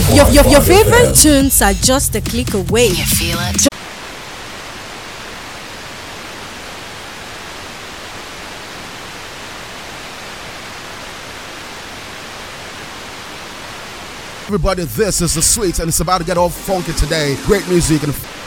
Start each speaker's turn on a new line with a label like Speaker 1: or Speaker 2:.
Speaker 1: Your favorite tunes are just a click away.
Speaker 2: You feel it?
Speaker 3: Everybody, this is The Sweets, and it's about to get all funky today. Great music and